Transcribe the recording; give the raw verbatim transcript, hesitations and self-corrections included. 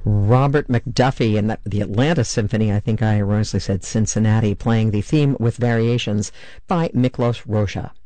Robert McDuffie and the, the Atlanta Symphony, I think I erroneously said Cincinnati, playing the theme with variations by Miklos Rozsa.